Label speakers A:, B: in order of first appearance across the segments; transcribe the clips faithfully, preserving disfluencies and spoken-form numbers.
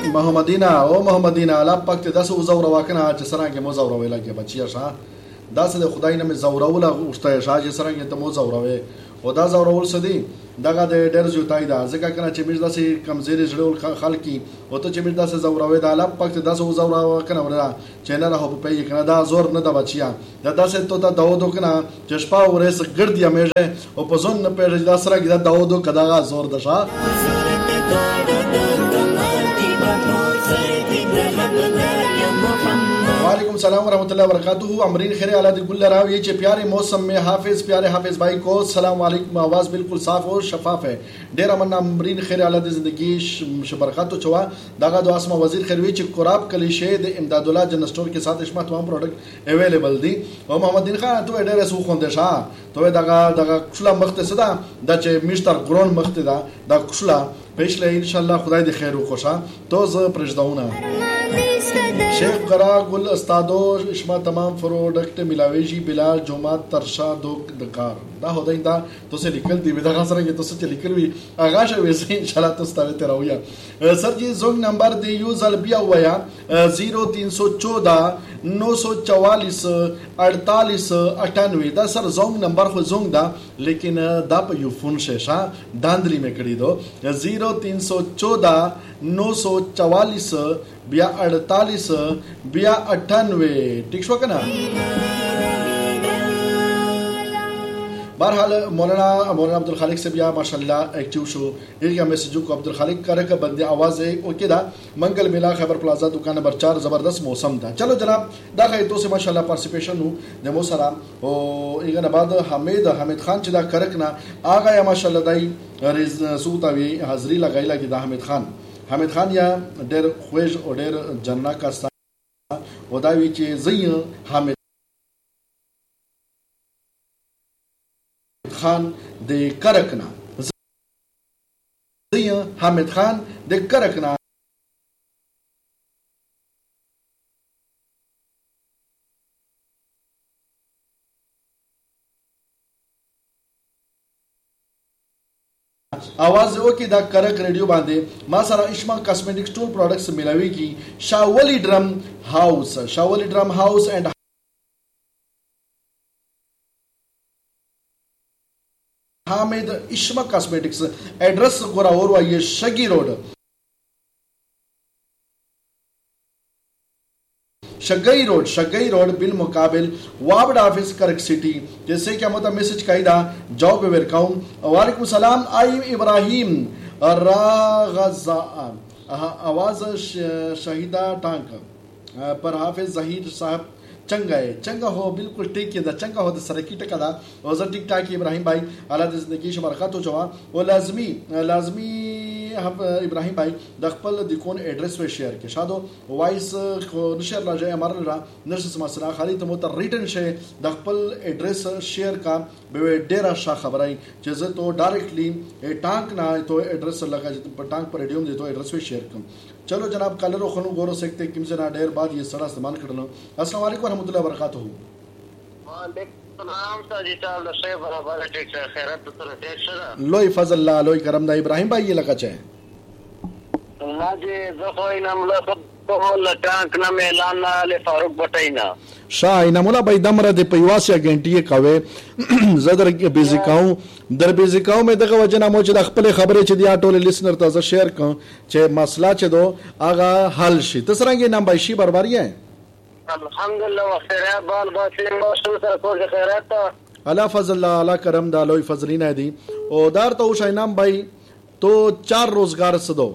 A: محمدینا او محمدینا الله پاک ته داسې وزور واکنه چې سره کې مو زور ویلا کې بچیا شاه داسې د خدای نه مې زوروله غوښته شاه چې سره کې ته مو زوروي او دا زورول سدي دغه د ډېر جوتای دا ځکه کنه چې موږ داسې کمزوري جوړول خلکي او ته چې موږ داسې زوروي دا الله پاک ته داسې وزور واکنه ورا چې نه راهو په پی کنه دا زور نه د بچیا دا داسې ته دا داود کنه چې شپه ورس ګردیا مې او په ځون نه پیژ دا سره کې دا داود کداغه زور د شاه वालेकुम सलाम वरहमतुल्लाहि वबरकातुहू। अमरीन खैर आला गुल राव ये चे प्यारे मौसम में हाफिज प्यारे हाफिज भाई को सलाम वालेकुम। आवाज़ बिल्कुल साफ और शफाफ है। डेरा मन्ना अमरीन खैर आला ज़िंदगी बरकत चवा दागा दो आसमा वजीर खैरवी चे कुराब कलीशे दे इमदादुल्लाह जनरल स्टोर के साथ इश्मा तमाम प्रोडक्ट अवेलेबल दी और मोहम्मद दिन खान तो डेरे सु खोंदे शा तो दागा दागा कुशला मख्ते सदा दा चे मिस्टर ग्रोन मख्ते दा दा कुशला पेशले इंशाल्लाह खुदाई दे खैर खोशा तो ज प्रजदाउना शेख गरा गुल अस्तादो इश्मा तमाम प्रोडक्ट मिलावेजी बिलाल जुमा तरशा दो दकार दा होदा तो से लिखल दी विदा खासर के तो से लिखल भी आगाश वैसे इंशाल्लाह तो स्तावे तेरा हुआ सर जी जोंग नंबर दे यूज अलबिया हुआ जीरो तीन सौ चौदह नौ सौ चवालीस अड़तालीस अठानवे दा सर जोंग नंबर हो जोंग दा लेकिन दा पे यू फोन शेषा धांधली में करी दो जीरो तीन सौ चौदह नौ सौ चवालीस बिया अड़तालीस बिया अट्ठानवे ठीक शो ना। बहरहाल मौलाना मौलाना अब्दुल खालिक से बिया माशाल्लाह एक्टिव शो एक मैसेज को अब्दुल खालिक करे का बंदे आवाज है ओके दा मंगल मेला खैबर प्लाजा दुकान नंबर चार जबरदस्त मौसम था। चलो जनाब दा खै तो से माशाल्लाह पार्टिसिपेशन हूं ने मोसरा ओ इगन बाद हमीद हमीद खान चिदा करक ना आ गया माशाल्लाह दाई सूतावी हाजिरी लगाइला कि दा हमीद खान हमीद खान या डेर ख्वेज और डेर जन्ना का ओदावी चे जय हमीद खान दे करकना जय हमीद खान दे करकना आवाज हो कि दा करक रेडियो बांधे मां सारा इश्मा कॉस्मेटिक्स टूल प्रोडक्ट्स मिलावी की Shawli drum house Shawli drum house and Hamid इश्मा कॉस्मेटिक्स एड्रेस गोरावोर ये शगी रोड शगई रोड शगई रोड बिल मुकाबिल वाबड ऑफिस करक सिटी जैसे क्या मतलब मैसेज कायदा जॉब पे वेलकम वालेकुम सलाम आई इब्राहिम रागजा आवाज शहीदा टांक पर हाफिज जहीर साहब चंगा है चंगा हो बिल्कुल ठीक है चंगा हो सरकी टका दा वजर टिक टाक इब्राहिम भाई आला जिंदगी शबरकत हो जवा वो लाजमी लाजमी हम इब्राहिम भाई दखपल दिकोन एड्रेस पे शेयर के शादो वॉइस को नशर ला जाए हमारा ला नर्स मसला खाली तो मोटर रिटर्न शे दखपल एड्रेस शेयर का बे डेरा शा खबराई जैसे तो डायरेक्टली ए टांक ना तो एड्रेस लगा टांक पर रेडियो दे तो एड्रेस पे शेयर कम। चलो जनाब कलर खनु गोरो सकते किम से ना डेर बाद ये सड़ा सामान करना। अस्सलाम वालेकुम रहमतुल्लाहि व बरकातहू। वालेकुम सलाम साजी साहब से बराबर ठीक से खैरत तो ठीक से लोई फजल ला लोई करम दा इब्राहिम भाई ये लगा चाहे ना जी जखोई नाम ला तो लटांक ना मेलान ना ले फारूक बटैना शाह इनामुला भाई दमरा दे पैवासिया घंटी कवे जदर बेजिकाऊ दर बेजिकाऊ में दगा वजना मोच द खपले खबरे छ दिया टोले लिसनर ता शेयर क छ मसला छ दो आगा हल शी तसरंगे नाम भाई शी बरबारी है अल्हम्दुलिल्लाह व खैरात बाल बासे मौसम सर को खैरात अला फजल अला करम दा लोई फजलीना दी ओ दार तो शाह नाम भाई तो चार रोजगार सदो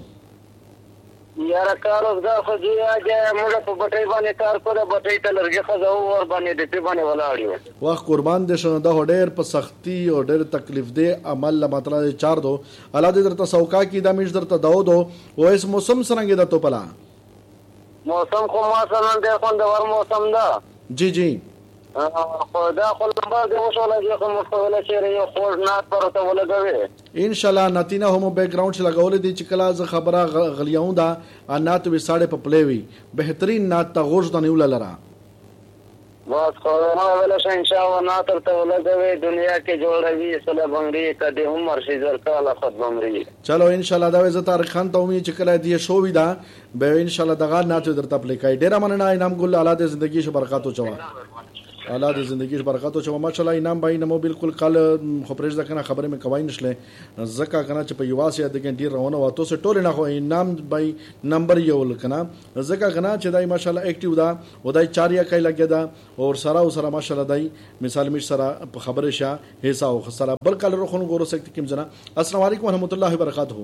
A: यार कार रोजगार खोजी आज मुझे तो बटई बाने कार को बटई तलर के खजाओ और बाने देते बाने वाला आड़ियो वाह कुर्बान दे शदा होडेर पर सख्ती और डेर तकलीफ दे अमल मतला चार दो अला दे दरता सौका की दामिश दरता दाओ दो वो इस मौसम सरंगे दा तो पला मौसम को मौसम दे कोन दवर मौसम दा जी जी खुदा को नंबर दे वो सोला जे को मुस्तवला शेरे यो खोज नात पर तो बोले गवे इंशाल्लाह नतीना होमो बैकग्राउंड से लगावले दी चिकला ज खबरा गलियाऊं दा नात वे साड़े पपलेवी बेहतरीन नात ता गोश दा निउला लरा
B: بس خورما ولا شان شاء الله ناطر ته ولګوي دنیا کې جوړوي سره بنگړي کدي عمر شي زر کاله خود بمري.
A: چلو ان شاء الله دا وې زه طارق خان ته امید چې کله دی شو وي دا به ان شاء الله دغه ناته درته پلیکای ډیر مننه انعام ګل الله دې زندگی شه برکاتو چوا الله دې زندگی برکاتو چوا ماشاءالله انعام بھائی نمو بالکل کال خو پرېږ ده کنه خبره مې کوي نشله زکه کنه چې په یواس یا د ګنټي روانه وته سه ټول نه خو انعام بھائی نمبر یو کنه زکه کنه چې دای ماشاءالله اکټیو ده او دای چار یا کای لګی ده او سره او سره ماشاءالله دای مثال مش سره په خبره شه حصہ او سره بل کال روخون ګورو سکت کیم جنا. السلام علیکم ورحمت الله وبرکاتہ.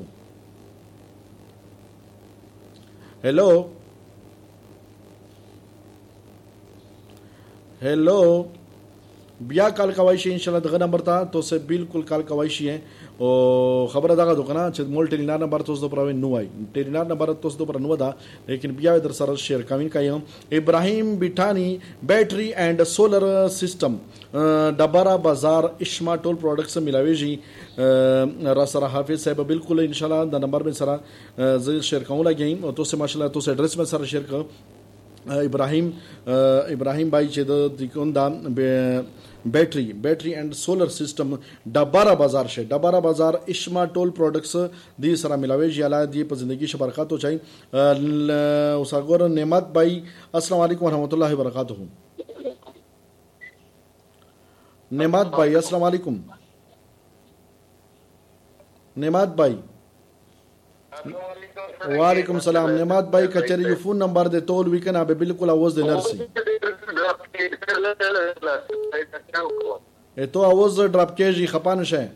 A: Hello hello بیا کال کوي شي ان شاء الله دغه نمبر ته تو سه بالکل کال کوي شي او خبره دغه دغه چې مول ټیلینار نمبر توسو پر نو وای ټیلینار نمبر توسو پر نو دا لیکن بیا در سره شیر کوي کایم ابراهیم بیٹانی بیٹری اینڈ سولر سیستم ډبره بازار اشما ټول پروډکټس ملاويږي را سره حافظ صاحب بالکل ان شاء الله د نمبر به سره زه شیر کوم لګیم او تو سه ماشاءالله تو سه ایڈریس به سره شیر کوم ابراهیم ابراهیم بھائی چې د کوم دا بیٹری بیٹری اینڈ سولر سیستم ډبره بازار شه ډبره بازار اشما ټول پروډکټس دی سره ملاوي جاله دی په زندگی شه برکاتو چای او ساګور نعمت بھائی السلام علیکم ورحمت الله وبرکاتہ. نعمت بھائی السلام علیکم. نعمت بھائی وعلیکم السلام. نعمت بھائی کچری یو فون نمبر دے تول ویکن ابے بالکل आवाज دے نرسی ا تو आवाज ډراپ کیږي خپانه شه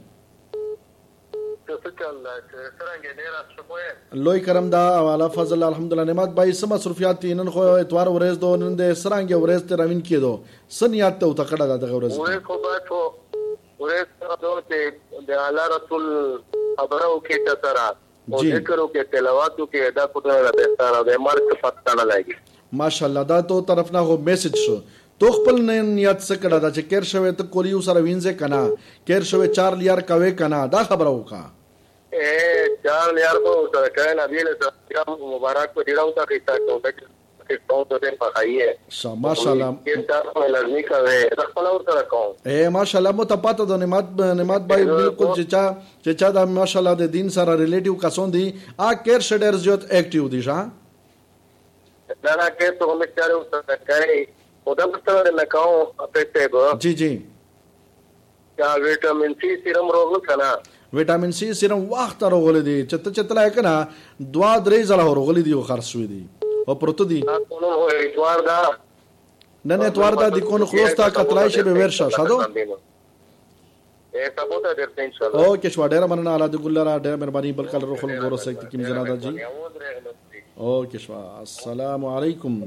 A: لوی کرم دا والا فضل الحمدلله. نعمت بھائی سم مصروفیات نن خو اتوار ورځ دو نن دې سرانګ ورځ ته روین کېدو سنیات ته تکړه دا ورځ
B: وې خو با ته ورځ ته د اعلی رسول خبرو کې تسرا او ذکرو کې تلاواتو کې ادا کوله د ستاره د مرګ پته نه لګي
A: ماشاءالله. دا تو طرف نه هو میسج شو تو خپل نیت څه کړه دا چې کیر شوی ته کولیو سره وینځه کنا کیر شوی چار لیار کوي کنا دا خبره وکا
B: اے چار لیار کو سره کنا نبی له مبارک کو ډیراو تا کیسه کو ته ته ته په خایه
A: ماشاءالله
B: کیسه لازمي کوي خپل اور سره کوم
A: اے ماشاءالله مو ته پته د نعمت نعمت بھائی بالکل چې چا چې چا د ماشاءالله د دین سره ریلیټیو کسون دي ا کیر شډر زیات اکټیو دي ښا
B: دا نه کې ته هم چارو سره کوي خدا مستوره لکاو پته بو
A: جی جی
B: یا وټامین سی سیرم روغ کنا
A: وټامین سی سیرم وخت راغول دي چته چته لای کنا دوا درې زله راغول دي او خرڅ شوی دي او پروت دي
B: نو اتوار دا
A: نن اتوار دا د کون خلوستا کتلای شي به ورشه شادو
B: اے سبوتا درته ان شاء الله
A: او کې شو ډیر مننه الله د ګل را ډیر مهرباني بل کل روح ګورو سکت کی جناب جی او کې شو السلام علیکم.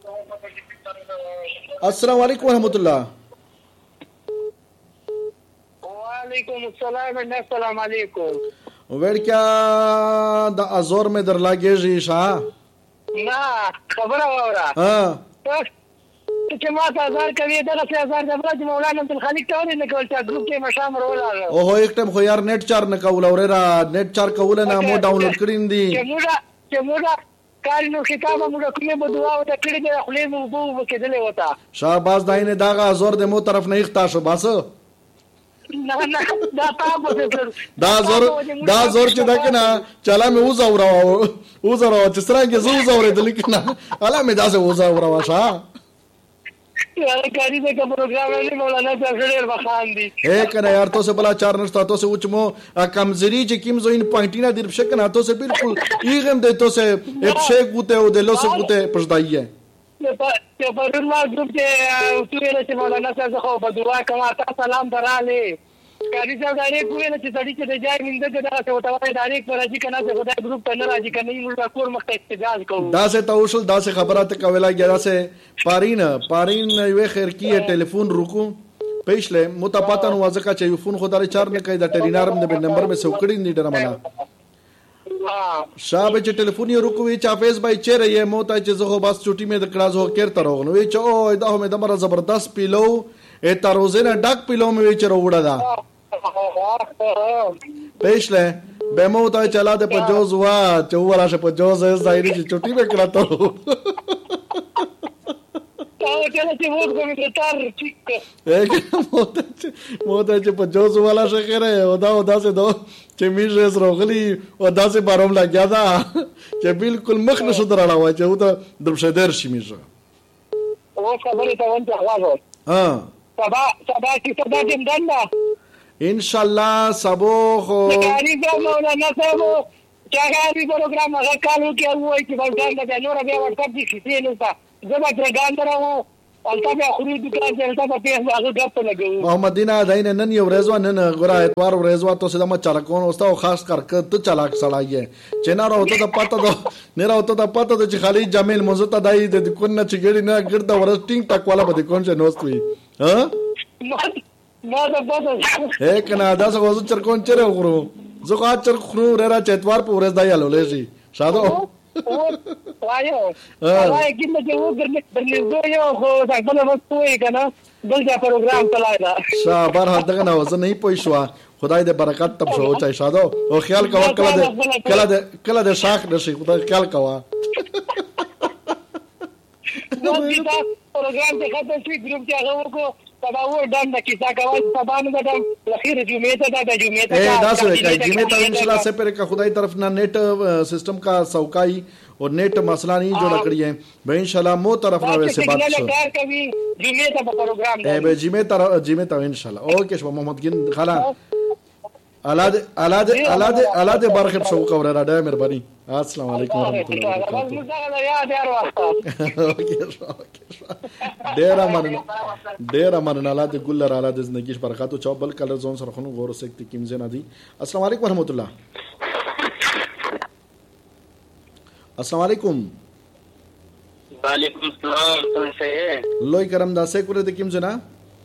A: السلام علیکم ورحمت الله.
B: وعلیکم السلام السلام علیکم.
A: وړ کیا د ازور میں در لاګیږي شاه
B: نه خبره وره
A: ها
B: چې ما ته هزار کوي دغه څه هزار د بلد مولانا عبد الخالق ته ورنه کول چې ګروپ کې مشام ورولاله
A: او هو یک ټیم خو یار نیټ چار نه کول اورا نیټ چار کول نه مو ډاونلوډ کړین دي
B: چې موږ چې موږ کار نو کتابه موږ کومه بدوا او د کړي د خلې مو بو کېدلې وتا
A: شاباش داینه داغه زور د مو طرف نه اختا شو بس
B: نه نه دا تاسو
A: دا زور دا زور چې دا کنه چلا مې وزاورا وزاورا چې څنګه زو وزاورې د لیکنه الا مې دا زو وزاورا واشا
B: یار کاری د پروګرام نه مولانا څنګه وخان دي
A: اے کنه یار تو سے بلا چار نشتا تو سے وچ مو کمزری چې کیم زوین پوینټینا در شکنه تو سے بالکل ایغم د تو سے اپشه ګوته او د لو سے ګوته پښدایي
B: ته په دې ما ګروپ کې تو یې چې مولانا څنګه خو په دعا کما تا سلام دراله کاری څنګه ډایرکټ کوی نه چې سړی چې د جای منده دا څه وته وای ډایرکټ پر راځي کنه چې خدای ګروپ ته نه راځي کنه موږ کور مخ ته احتجاج کوو
A: دا سے توشل دا سے خبرات کولا گیا سے پارین پارین یو خیر کی ټلیفون رکو پېښله متپاتن وازکا چې یو فون خدای چار نه کید ټرینارم د نمبر به سوکړی نه ډرمانا شابه چې ټلیفون یې رکوي چې حافظ بھائی چیرې یې موتا چې زه خو بس چټي مې د کلاس هو کېر تر غنوي چې او دا هم د مر زبردست پیلو ا تروزنه ډک پیلو مې چې وروړه دا پېښله به موتا چلا د پجوز وا چې وراشه پجوز ظاهري چې چټي مې کړاتو
B: او ته چې وګ کوم ته تر ټیک
A: اګه موته موته چې په جوز والا شخره او دا او دا سه دو چې میږي زروغلی او دا سه بارم لګیا دا چې بالکل مخ نشو دراړه چې و ته درشه در شي میږي
B: او خبره ته ونته حواله
A: ها
B: سبا سبا چې سبا دې دنده
A: ان شاء الله سبو خو
B: کاری دا مولانا صاحب چاغاري پروګرام هغه کالو کې وای چې بلځان د نور بیا ورته دي چې نه تا زما درګان درو البته بیا خوري دکان ته البته په هغه غپ لګو
A: محمد دینا داینه نن یو ورځ نن غره اتوار ورځ وا ته سده ما چالکون اوستا خاص کر ته چالاک سړای چې نه راوته د پته دو نه راوته د پته د چې خالي جمیل مزته دای د کون نه چې ګړي نه ګرځا ورځ ټینګ ټاک والا به کون چې نوستوي ها
B: ما دا پته
A: اے کنا دا څه وځ چرکون چره غرو زه خو چر خرو را چې اتوار په ورځ دای لولې شي شادو
B: وایو وای کینه چې و ګرځي یو خو څنګه نو وځوي کنه دلته پروګرام چلای دا
A: شابر هدا نه وځ نه پوي شو خدای دې برکت تب شو چای شادو او خیال کوا کله دې کله دې کله دې شاخ نشي خدای خیال کوا
B: نو دا پروګرام ته خاطر شي ګروپ ته هغه کو سبا و دند کیسه کوي سبا نو دا لخر جمعه ته دا جمعه ته
A: اے دا سره کوي جمعه ته ان شاء الله سے پر کا خدای طرف نہ نیٹ سسٹم کا سوکائی اور نیٹ مسئلہ نہیں جو لکڑی ہے بھائی ان شاء اللہ مو طرف نہ ویسے بات شو
B: جمعه ته پروگرام
A: اے بھائی جمعه ته جمعه ته ان شاء الله اوکے شو محمد گن خلا اولاد اولاد اولاد اولاد برخه شو کوره را ډېر مهرباني السلام علیکم ورحمۃ اللہ ډېر مننه ډېر مننه اولاد ګل را اولاد زندگیش برکاتو چا بل کلر زون سره خونو غور سکتی کیم زنا دی السلام علیکم ورحمۃ اللہ السلام علیکم
B: وعلیکم السلام څنګه
A: لوی کرم داسې کوله د کیم زنا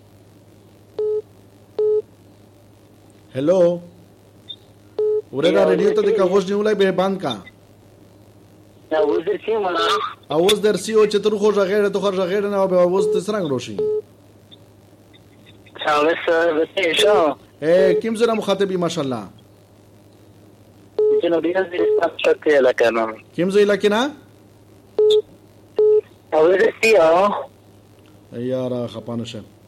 A: हेलो وردا ریډیو ته د کاغذ نیولای به باند کا
B: اوس درسي مالا
A: اوس درسي او چې تر خو ژغېړه ته خو ژغېړه نه به اوس د سرنګ روشي
B: اوس وسه شو
A: اے کوم زره مخاطبي ماشاءالله
B: چې نو دې د ستاسو کې لکه
A: کوم زې لکه
B: اوس درسي او
A: یاره خپانه شه